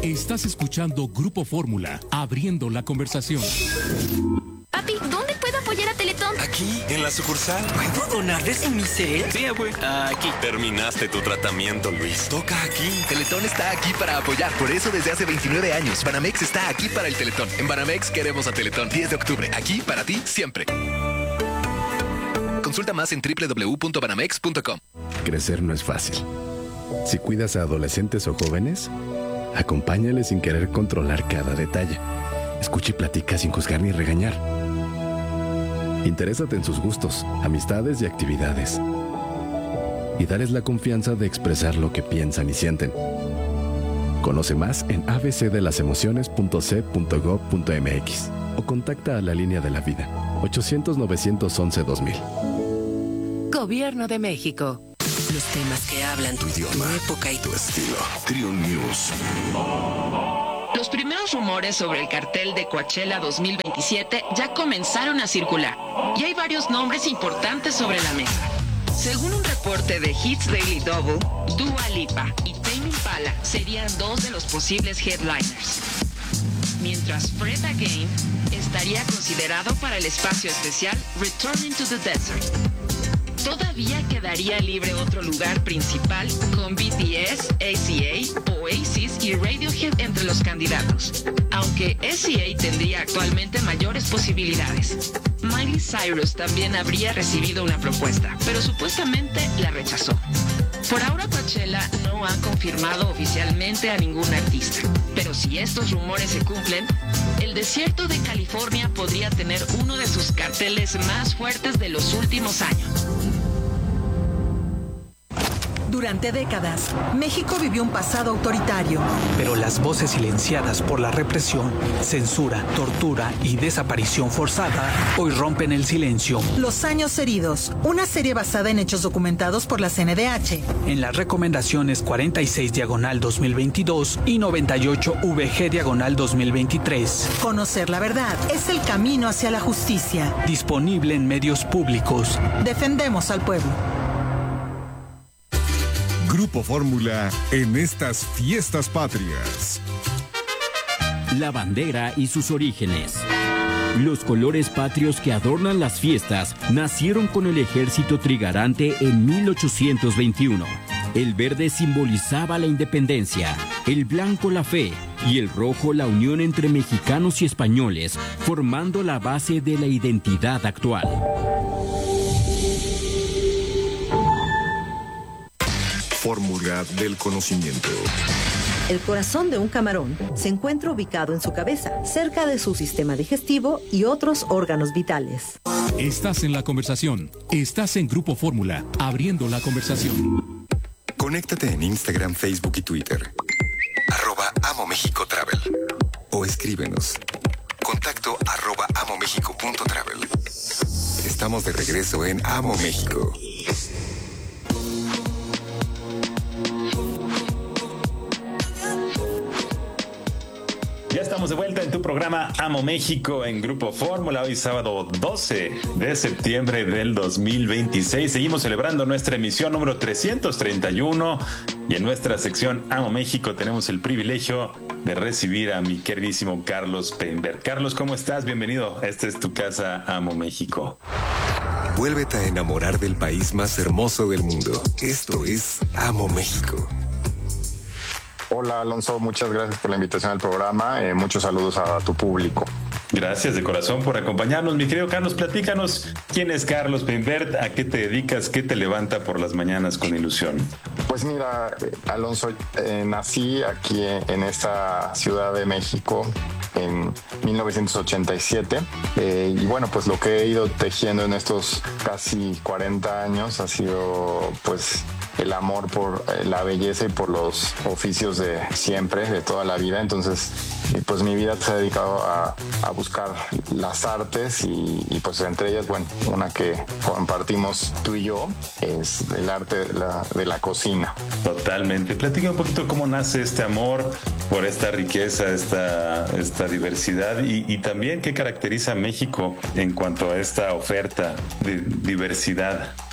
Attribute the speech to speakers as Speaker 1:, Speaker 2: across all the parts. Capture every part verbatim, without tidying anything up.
Speaker 1: Estás escuchando Grupo Fórmula, abriendo la conversación.
Speaker 2: Papi, ¿dónde puedo apoyar a Teletón?
Speaker 3: Aquí, en la sucursal.
Speaker 4: ¿Puedo donarles en mi cel?
Speaker 3: Sí, abue.
Speaker 4: Aquí.
Speaker 3: Terminaste tu tratamiento, Luis. Toca aquí.
Speaker 5: Teletón está aquí para apoyar. Por eso desde hace veintinueve años, Banamex está aquí para el Teletón. En Banamex queremos a Teletón. diez de octubre. Aquí para ti, siempre. Consulta más en doble u doble u doble u punto banamex punto com.
Speaker 6: Crecer no es fácil. Si cuidas a adolescentes o jóvenes, acompáñales sin querer controlar cada detalle. Escucha y platica sin juzgar ni regañar. Interésate en sus gustos, amistades y actividades. Y dales la confianza de expresar lo que piensan y sienten. Conoce más en a b c de las emociones punto c punto gov punto m x o contacta a la línea de la vida ochocientos, novecientos once, dos mil.
Speaker 7: Gobierno de México.
Speaker 4: Los temas que hablan tu idioma, tu época y tu estilo.
Speaker 8: Trio News.
Speaker 9: Los primeros rumores sobre el cartel de Coachella dos mil veintisiete ya comenzaron a circular y hay varios nombres importantes sobre la mesa. Según un reporte de Hits Daily Double, Dua Lipa y Tame Impala serían dos de los posibles headliners, mientras Fred Again estaría considerado para el espacio especial Returning to the Desert. Todavía quedaría libre otro lugar principal con B T S, A C A, Oasis y Radiohead entre los candidatos, aunque A C A tendría actualmente mayores posibilidades. Miley Cyrus también habría recibido una propuesta, pero supuestamente la rechazó. Por ahora Coachella no ha confirmado oficialmente a ningún artista, pero si estos rumores se cumplen, el desierto de California podría tener uno de sus carteles más fuertes de los últimos años.
Speaker 10: Durante décadas, México vivió un pasado autoritario.
Speaker 11: Pero las voces silenciadas por la represión, censura, tortura y desaparición forzada hoy rompen el silencio.
Speaker 10: Los años heridos, una serie basada en hechos documentados por la C N D H.
Speaker 11: En las recomendaciones cuarenta y seis diagonal dos mil veintidós y noventa y ocho V G diagonal dos mil veintitrés.
Speaker 10: Conocer la verdad es el camino hacia la justicia.
Speaker 11: Disponible en medios públicos.
Speaker 10: Defendemos al pueblo.
Speaker 8: Grupo Fórmula en estas fiestas patrias.
Speaker 1: La bandera y sus orígenes. Los colores patrios que adornan las fiestas nacieron con el ejército trigarante en mil ochocientos veintiuno. El verde simbolizaba la independencia, el blanco la fe y el rojo la unión entre mexicanos y españoles, formando la base de la identidad actual.
Speaker 8: Fórmula del conocimiento.
Speaker 12: El corazón de un camarón se encuentra ubicado en su cabeza, cerca de su sistema digestivo y otros órganos vitales.
Speaker 1: Estás en la conversación. Estás en Grupo Fórmula, abriendo la conversación.
Speaker 3: Conéctate en Instagram, Facebook y Twitter. Arroba Amo México Travel. O escríbenos. Contacto arroba amomexico punto travel. Estamos de regreso en Amo México.
Speaker 13: Ya estamos de vuelta en tu programa Amo México en Grupo Fórmula, hoy sábado doce de septiembre del dos mil veintiséis. Seguimos celebrando nuestra emisión número trescientos treinta y uno y en nuestra sección Amo México tenemos el privilegio de recibir a mi queridísimo Carlos Penberg. Carlos, ¿cómo estás? Bienvenido. Esta es tu casa, Amo México.
Speaker 3: Vuélvete a enamorar del país más hermoso del mundo. Esto es Amo México.
Speaker 14: Hola Alonso, muchas gracias por la invitación al programa. Eh, muchos saludos a tu público.
Speaker 13: Gracias de corazón por acompañarnos. Mi querido Carlos, platícanos quién es Carlos Penberg, a qué te dedicas, qué te levanta por las mañanas con ilusión.
Speaker 14: Pues mira, Alonso, eh, nací aquí en esta Ciudad de México en mil novecientos ochenta y siete eh, y bueno, pues lo que he ido tejiendo en estos casi cuarenta años ha sido pues el amor por la belleza y por los oficios de siempre, de toda la vida. Entonces, pues mi vida se ha dedicado a, a buscar las artes y, y pues entre ellas, bueno, una que compartimos tú y yo es el arte de la, de la cocina.
Speaker 13: Totalmente. Platica un poquito cómo nace este amor por esta riqueza, esta, esta diversidad y, y también qué caracteriza a México en cuanto a esta oferta de diversidad.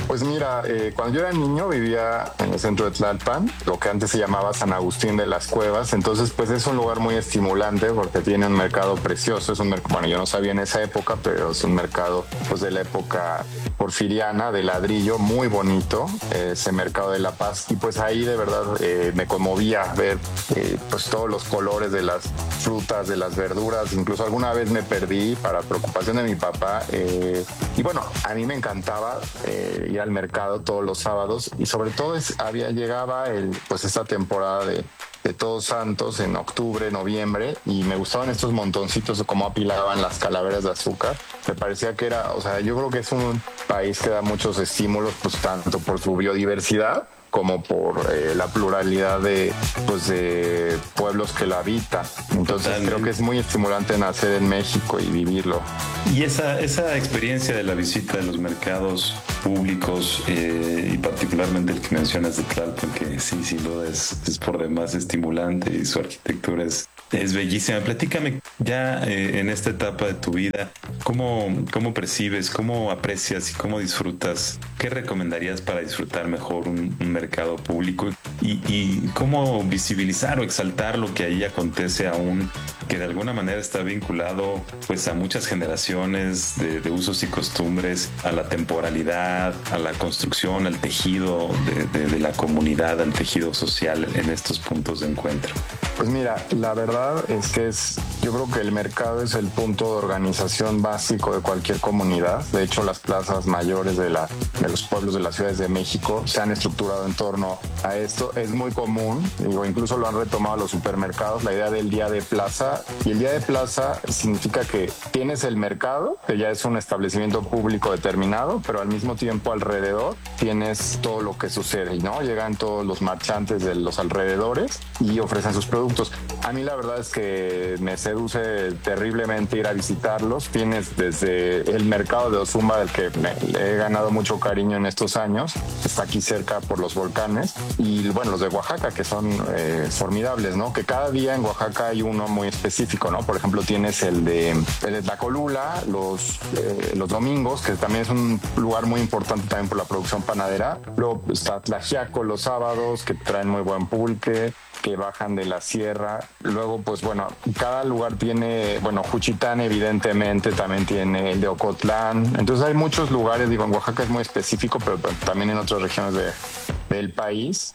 Speaker 14: Pues mira, eh, cuando yo era niño vivía en el centro de Tlalpan, lo que antes se llamaba San Agustín de las Cuevas, entonces pues es un lugar muy estimulante porque tiene un mercado precioso, es un mercado, bueno, yo no sabía en esa época, pero es un mercado pues de la época porfiriana, de ladrillo, muy bonito, eh, ese mercado de La Paz, y pues ahí de verdad eh, me conmovía ver eh, pues todos los colores de las frutas, de las verduras, incluso alguna vez me perdí para preocupación de mi papá, eh, y bueno, a mí me encantaba eh, ir al mercado todos los sábados, y sobre todo es, había llegaba el, pues esta temporada de, de Todos Santos en octubre, noviembre, y me gustaban estos montoncitos de cómo apilaban las calaveras de azúcar. Me parecía que era, o sea, yo creo que es un país que da muchos estímulos, pues tanto por su biodiversidad como por eh, la pluralidad de, pues, de pueblos que la habitan. Entonces Totalmente. Creo que es muy estimulante nacer en México y vivirlo.
Speaker 13: Y esa, esa experiencia de la visita de los mercados públicos eh, y particularmente el que mencionas de Tlalpan, que sí, sin duda es, es por demás estimulante y su arquitectura es, es bellísima. Platícame ya eh, en esta etapa de tu vida, ¿cómo, cómo percibes, cómo aprecias y cómo disfrutas? ¿Qué recomendarías para disfrutar mejor un, un mercado público? Y, y cómo visibilizar o exaltar lo que ahí acontece aún, que de alguna manera está vinculado pues a muchas generaciones de, de usos y costumbres, a la temporalidad, a la construcción, al tejido de, de, de la comunidad, al tejido social en estos puntos de encuentro?
Speaker 14: Pues mira, la verdad es que es, yo creo que el mercado es el punto de organización básico de cualquier comunidad. De hecho, las plazas mayores de, la, de los pueblos de las ciudades de México se han estructurado en torno a esto. Es muy común, digo, incluso lo han retomado los supermercados, la idea del día de plaza. Y el día de plaza significa que tienes el mercado, que ya es un establecimiento público determinado, pero al mismo tiempo alrededor tienes todo lo que sucede, ¿no? Llegan todos los marchantes de los alrededores y ofrecen sus productos. A mí la verdad es que me seduce terriblemente ir a visitarlos. Tienes desde el mercado de Ozumba, del que me, he ganado mucho cariño en estos años, está aquí cerca por los volcanes, y bueno, los de Oaxaca, que son eh, formidables, ¿no? Que cada día en Oaxaca hay uno muy específico, ¿no? Por ejemplo, tienes el de, el de Tlacolula los, eh, los domingos, que también es un lugar muy importante también por la producción panadera. Luego está Tlaxiaco los sábados, que traen muy buen pulque, que bajan de la sierra. Luego, pues bueno, cada lugar tiene, bueno, Juchitán evidentemente también tiene el de Ocotlán. Entonces hay muchos lugares, digo, en Oaxaca es muy específico, pero también en otras regiones de, del país.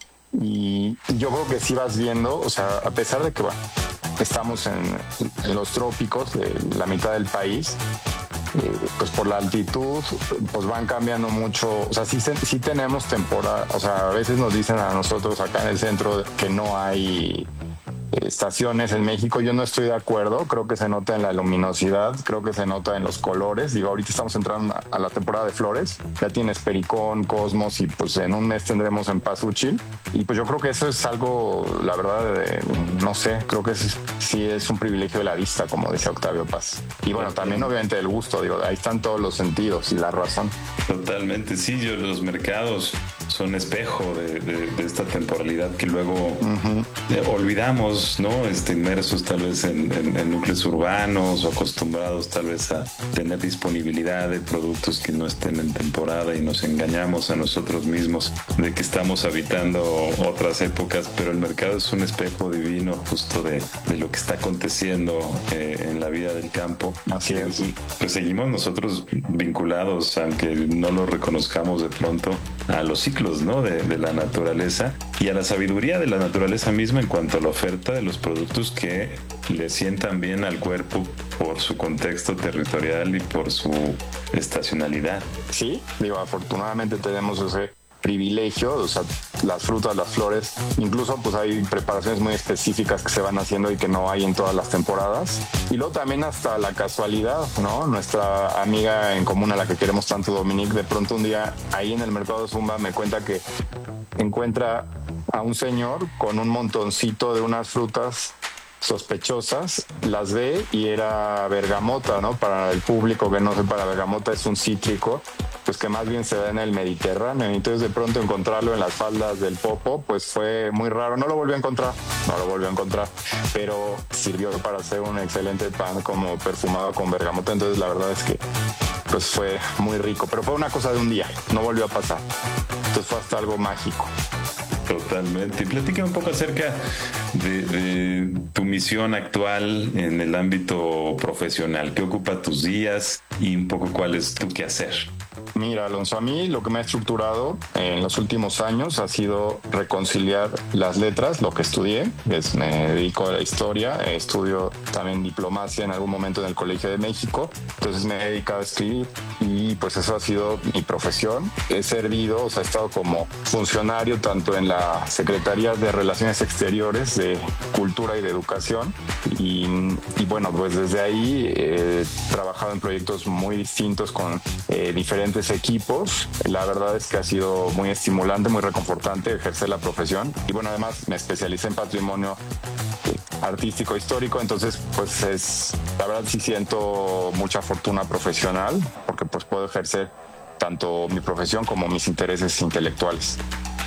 Speaker 14: Y, y yo creo que sí vas viendo, o sea, a pesar de que, bueno, estamos en, en los trópicos de la mitad del país, Eh, pues por la altitud pues van cambiando mucho, o sea, sí, sí tenemos temporada, o sea, a veces nos dicen a nosotros acá en el centro que no hay estaciones en México. Yo no estoy de acuerdo, creo que se nota en la luminosidad, creo que se nota en los colores. Digo, ahorita estamos entrando a la temporada de flores, ya tienes Pericón, Cosmos, y pues en un mes tendremos Cempasúchil, y pues yo creo que eso es algo, la verdad, de, no sé, creo que es, sí es un privilegio de la vista, como dice Octavio Paz. Y bueno, también obviamente del gusto, digo, ahí están todos los sentidos y la razón.
Speaker 13: Totalmente, sí, yo, los mercados son espejo de, de, de esta temporalidad que luego uh-huh. eh, olvidamos, ¿no? Este, inmersos tal vez en, en, en núcleos urbanos o acostumbrados tal vez a tener disponibilidad de productos que no estén en temporada, y nos engañamos a nosotros mismos de que estamos habitando otras épocas, pero el mercado es un espejo divino justo de, de lo que está aconteciendo eh, en la vida del campo.
Speaker 14: Así es.
Speaker 13: Pues seguimos nosotros vinculados, aunque no lo reconozcamos de pronto, a los ciclos, ¿no? de, de la naturaleza y a la sabiduría de la naturaleza misma en cuanto a la oferta de los productos que le sientan bien al cuerpo por su contexto territorial y por su estacionalidad.
Speaker 14: Sí, digo, afortunadamente tenemos ese privilegio, o sea, las frutas, las flores, incluso pues hay preparaciones muy específicas que se van haciendo y que no hay en todas las temporadas. Y luego también hasta la casualidad, ¿no? Nuestra amiga en común a la que queremos tanto, Dominique, de pronto un día ahí en el mercado de Zumba me cuenta que encuentra a un señor con un montoncito de unas frutas sospechosas, las ve y era bergamota, ¿no? Para el público que no sepa, la bergamota es un cítrico, pues que más bien se da en el Mediterráneo. Entonces de pronto encontrarlo en las faldas del Popo, pues fue muy raro. No lo volvió a encontrar, no lo volvió a encontrar, pero sirvió para hacer un excelente pan como perfumado con bergamota. Entonces la verdad es que pues fue muy rico, pero fue una cosa de un día, no volvió a pasar. Entonces fue hasta algo mágico.
Speaker 13: Totalmente. Y platícame un poco acerca de, de tu misión actual en el ámbito profesional. ¿Qué ocupa tus días y un poco cuál es tu quehacer?
Speaker 14: Mira, Alonso, a mí lo que me ha estructurado en los últimos años ha sido reconciliar las letras, lo que estudié. Es, me dedico a la historia, estudio también diplomacia en algún momento en el Colegio de México, entonces me he dedicado a escribir y pues eso ha sido mi profesión. He servido, o sea, he estado como funcionario tanto en la Secretaría de Relaciones Exteriores, de Cultura y de Educación y, y bueno, pues desde ahí he trabajado en proyectos muy distintos con eh, diferentes equipos. La verdad es que ha sido muy estimulante, muy reconfortante ejercer la profesión y bueno, además me especialicé en patrimonio artístico histórico, entonces pues es, la verdad sí siento mucha fortuna profesional porque pues puedo ejercer tanto mi profesión como mis intereses intelectuales.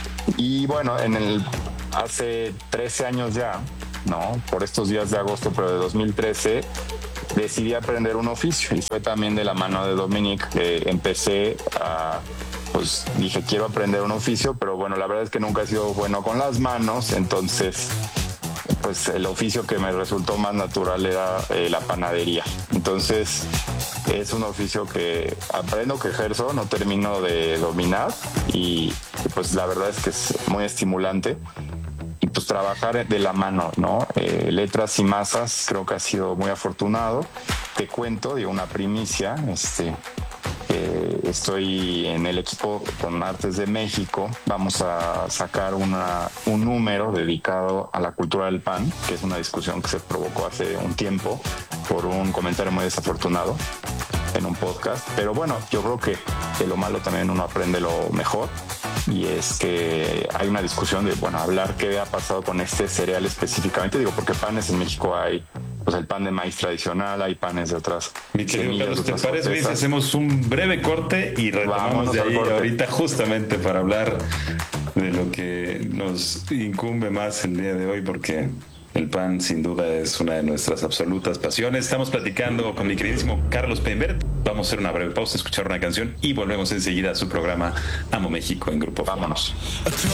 Speaker 14: Y bueno, en el hace trece años ya, ¿no? Por estos días de agosto, pero de dos mil trece, decidí aprender un oficio y fue también de la mano de Dominique que empecé a, pues dije quiero aprender un oficio, pero bueno, la verdad es que nunca he sido bueno con las manos, entonces pues el oficio que me resultó más natural era eh, la panadería. Entonces es un oficio que aprendo, que ejerzo, no termino de dominar y pues la verdad es que es muy estimulante. Y pues trabajar de la mano, ¿no? Eh, letras y masas, creo que ha sido muy afortunado. Te cuento, digo, una primicia, este... Eh, estoy en el equipo con Artes de México. Vamos a sacar una, un número dedicado a la cultura del pan, que es una discusión que se provocó hace un tiempo por un comentario muy desafortunado en un podcast. Pero bueno, yo creo que de lo malo también uno aprende lo mejor. Y es que hay una discusión de, bueno, hablar qué ha pasado con este cereal específicamente. Digo, porque panes en México hay, pues el pan de maíz tradicional, hay panes de otras.
Speaker 13: Mi querido Carlos, ¿te parece bien si hacemos un breve corte y retomamos de ahí ahorita justamente para hablar de lo que nos incumbe más el día de hoy? Porque el pan sin duda es una de nuestras absolutas pasiones. Estamos platicando con mi queridísimo Carlos Peinbert. Vamos a hacer una breve pausa, escuchar una canción y volvemos enseguida a su programa Amo México en Grupo.
Speaker 14: Vámonos.